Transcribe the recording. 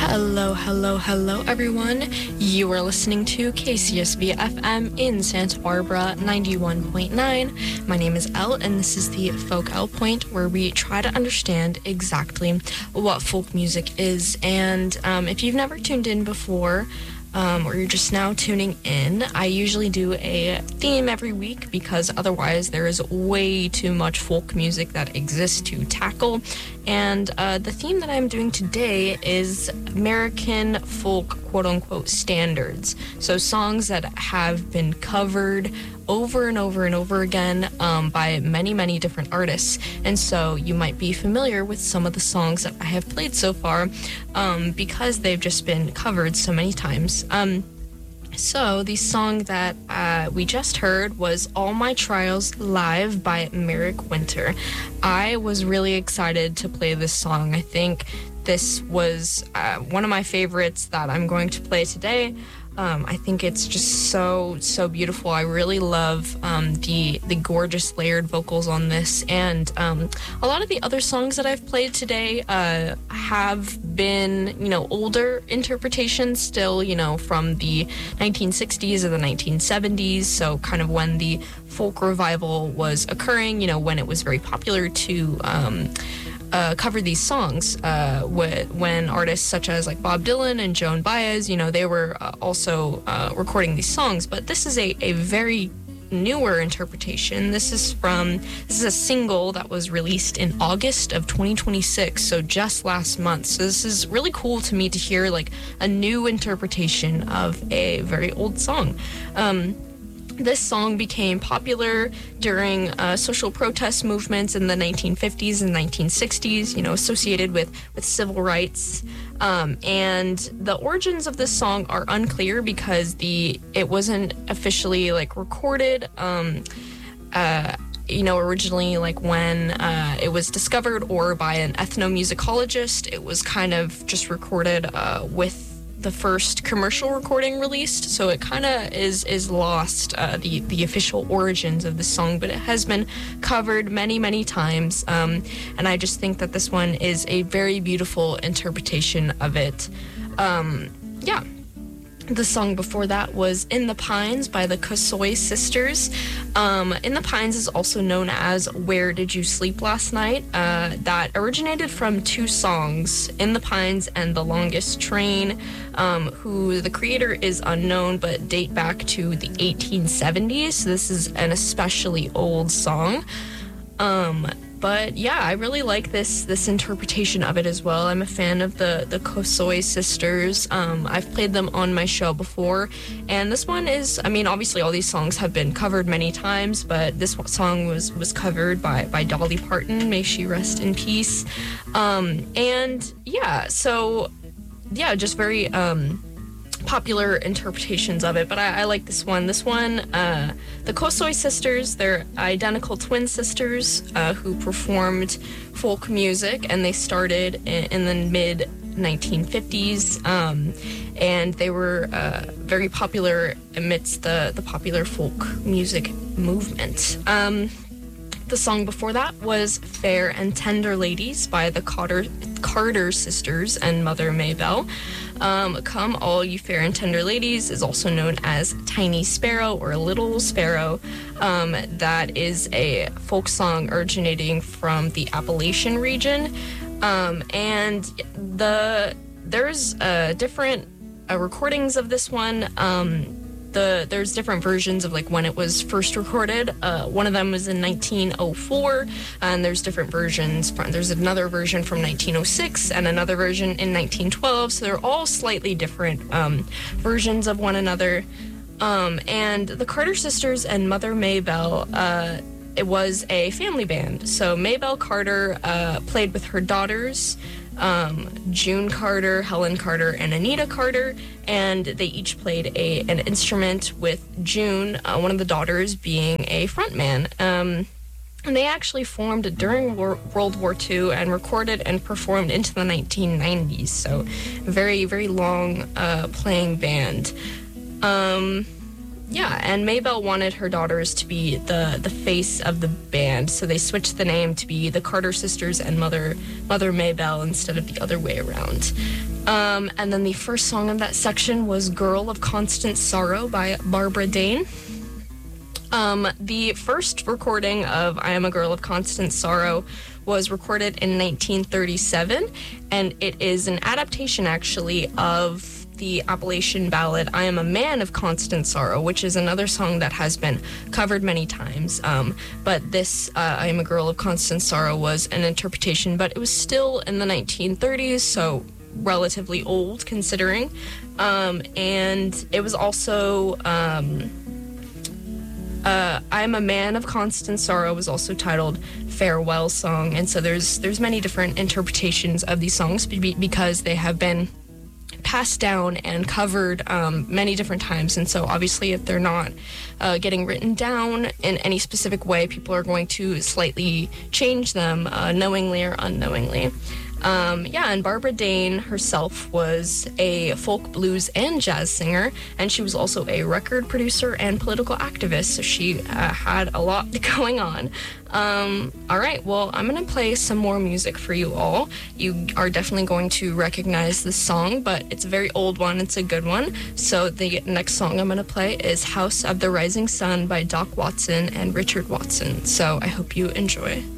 Hello, hello, hello, everyone. You are listening to KCSB FM in Santa Barbara 91.9. My name is Elle, and this is the Folk Elle Point, where we try to understand exactly what folk music is. And if you've never tuned in before, or you're just now tuning in, I usually do a theme every week because otherwise there is way too much folk music that exists to tackle. And the theme that I'm doing today is American folk, quote-unquote, standards. So songs that have been covered over and over and over again by many, many different artists. And so you might be familiar with some of the songs that I have played so far because they've just been covered so many times. So the song that we just heard was All My Trials Live by Merrick Winter. I was really excited to play this song. I think this was one of my favorites that I'm going to play today. I think it's just so beautiful. I really love the gorgeous layered vocals on this, and a lot of the other songs that I've played today have been, older interpretations still, from the 1960s or the 1970s, so kind of when the folk revival was occurring, when it was very popular to cover these songs when artists such as like Bob Dylan and Joan Baez, they were also recording these songs. But this is a very newer interpretation. This is a single that was released in August of 2026, so just last month. So this is really cool to me to hear like a new interpretation of a very old song. This song became popular during social protest movements in the 1950s and 1960s, associated with civil rights. And the origins of this song are unclear because it wasn't officially recorded. Originally, when it was discovered or by an ethnomusicologist, it was kind of just recorded with the first commercial recording released, so it kind of is lost, the official origins of the song, but it has been covered many times, and I just think that this one is a very beautiful interpretation of it. The song before that was In the Pines by the Kosoi Sisters. In the Pines is also known as Where Did You Sleep Last Night? That originated from two songs, In the Pines and The Longest Train, who the creator is unknown but date back to the 1870s. So this is an especially old song. But yeah, I really like this interpretation of it as well. I'm a fan of the Kosoi Sisters. I've played them on my show before, and this one is, obviously all these songs have been covered many times, but this song was covered by Dolly Parton, may she rest in peace. Just very popular interpretations of it, but I like this one. The Kosoi Sisters, they're identical twin sisters who performed folk music, and they started in the mid 1950s, and they were very popular amidst the popular folk music movement. The song before that was Fair and Tender Ladies by the Carter Sisters and Mother Maybelle. Come All You Fair and Tender Ladies is also known as Tiny Sparrow or Little Sparrow. That is a folk song originating from the Appalachian region. And there's different recordings of this one. There's different versions of when it was first recorded. One of them was in 1904, and there's different versions. There's another version from 1906 and another version in 1912. So they're all slightly different versions of one another. And the Carter Sisters and Mother Maybelle, it was a family band. So Maybelle Carter played with her daughters, June Carter, Helen Carter, and Anita Carter, and they each played an instrument, with June, one of the daughters, being a frontman. And they actually formed during World War II and recorded and performed into the 1990s, so very, very long playing band. Yeah, and Maybelle wanted her daughters to be the face of the band, so they switched the name to be the Carter Sisters and Mother Maybelle instead of the other way around. And then the first song of that section was Girl of Constant Sorrow by Barbara Dane. The first recording of I Am a Girl of Constant Sorrow was recorded in 1937, and it is an adaptation, actually, of the Appalachian ballad I Am a Man of Constant Sorrow, which is another song that has been covered many times. But this I Am a Girl of Constant Sorrow was an interpretation, but it was still in the 1930s, so relatively old considering. And it was also I Am a Man of Constant Sorrow was also titled Farewell Song, and so there's many different interpretations of these songs because they have been passed down and covered many different times, and so obviously if they're not getting written down in any specific way, people are going to slightly change them knowingly or unknowingly. And Barbara Dane herself was a folk, blues, and jazz singer, and she was also a record producer and political activist, so she had a lot going on. All right, well, I'm going to play some more music for you all. You are definitely going to recognize this song, but it's a very old one. It's a good one. So the next song I'm going to play is House of the Rising Sun by Doc Watson and Richard Watson. So I hope you enjoy.